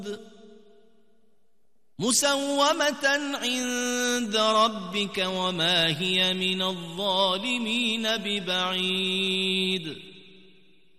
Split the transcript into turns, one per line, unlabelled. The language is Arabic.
مسومة عند ربك وما هي من الظالمين ببعيد